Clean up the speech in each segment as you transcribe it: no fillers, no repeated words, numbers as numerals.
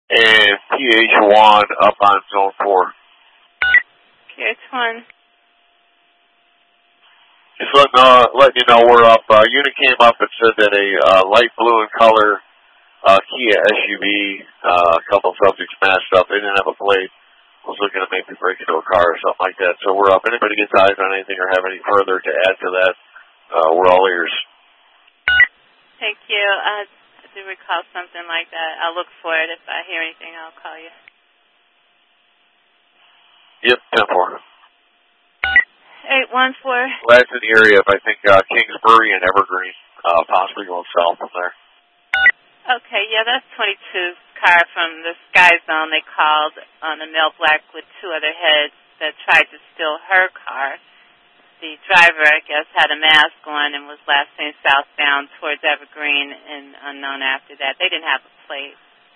and PH1 up on zone 4. PH1. Just letting you know we're up. Unit came up and said that a light blue in color Kia SUV, a couple subjects mashed up. They didn't have a plate. Was looking to maybe break into a car or something like that. So we're up. Anybody gets eyes on anything or have any further to add to that, we're all ears. Thank you. I do recall something like that. I'll look for it. If I hear anything, I'll call you. Yep, 10-4. 814. That's in the area of, I think, Kingsbury and Evergreen, possibly going south from there. Okay, yeah, that's 22's car from the Sky Zone. They called on a male black with two other heads that tried to steal her car. The driver, I guess, had a mask on and was last seen southbound towards Evergreen and unknown after that. They didn't have a plate.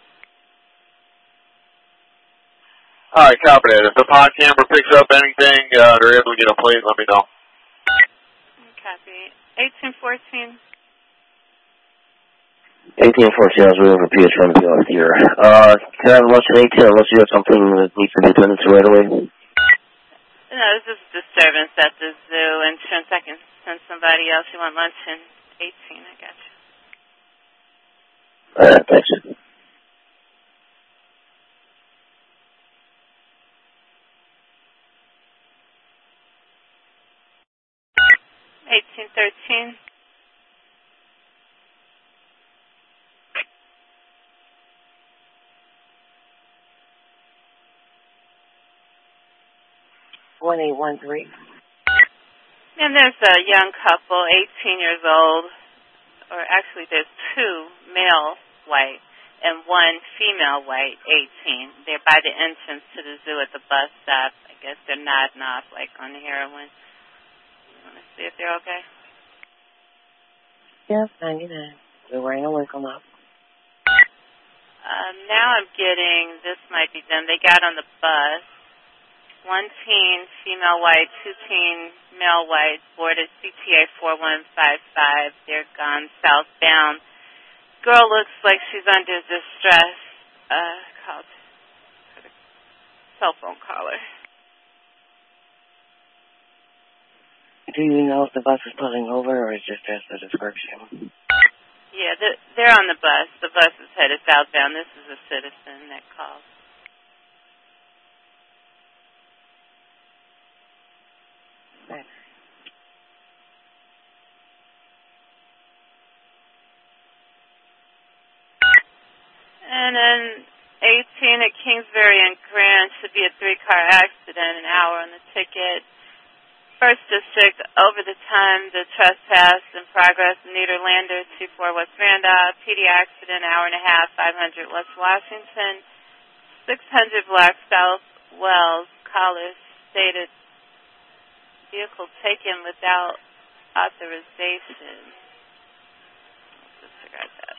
All right, copy that. If the pod camera picks up anything, they're able to get a plate, let me know. Copy. 1814. 1814, I was waiting for PH1 to be off the air. Can I have lunch at 18 unless you have something that needs to be attended to right away? No, this is a disturbance at the zoo. Insurance, I can send somebody else. You want lunch in 18, I got you. Alright, thanks. 1813. And there's a young couple, 18 years old, or actually there's two male white and one female white, 18. They're by the entrance to the zoo at the bus stop. I guess they're nodding off like on heroin. You want to see if they're okay? Yes, 99. We're wearing a welcome up. Now I'm getting, this might be them. They got on the bus. One teen, female white, two teen, male white, boarded CTA 4155. They're gone southbound. Girl looks like she's under distress. Called cell phone caller. Do you know if the bus is pulling over or is just a description? Yeah, they're on the bus. The bus is headed southbound. This is a citizen that called. And then 18 at Kingsbury and Grand should be a 3-car accident, an hour on the ticket. First District, over the time, the trespass in progress, Nederlander, 24 West Randolph, PD accident, hour and a half, 500 West Washington, 600 block South Wells, caller stated vehicle taken without authorization. Disregard that.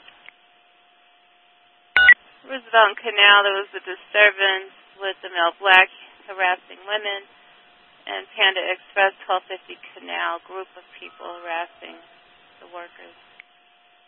Roosevelt and Canal, there was a disturbance with the male black harassing women, and Panda Express 1250 Canal, group of people harassing the workers.